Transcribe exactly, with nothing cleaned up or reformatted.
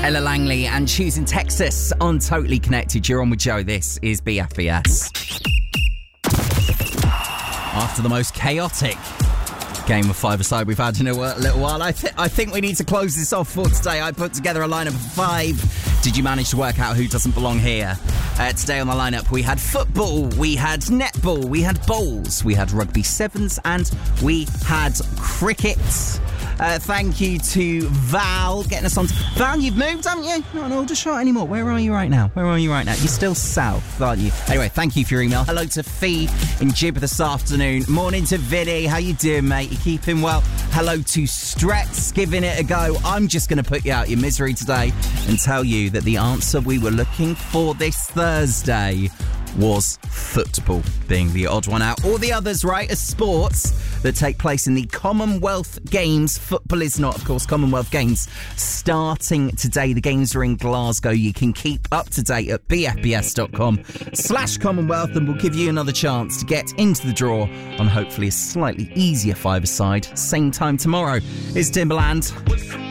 Ella Langley and Choosing Texas on Totally Connected. You're on with Joe. This is B F B S. After the most chaotic game of five-a-side we've had in a little while, I, th- I think we need to close this off for today. I put together a lineup of five. Did you manage to work out who doesn't belong here? Uh, today on the lineup, we had football, we had netball, we had bowls, we had rugby sevens, and we had cricket. Uh, thank you to Val getting us on. To- Val, you've moved, haven't you? Not an older shot anymore. Where are you right now? Where are you right now? You're still south, aren't you? Anyway, thank you for your email. Hello to Fee in Jib this afternoon. Morning to Vinny. How you doing, mate? You keeping well? Hello to Stretz, giving it a go. I'm just going to put you out your misery today and tell you that the answer we were looking for this Thursday was football, being the odd one out. All the others, right, are sports that take place in the Commonwealth Games. Football is not, of course. Commonwealth Games starting today. The games are in Glasgow. You can keep up to date at bfbs.com slash Commonwealth, and we'll give you another chance to get into the draw on hopefully a slightly easier five-a-side. Same time tomorrow. It's Timberland.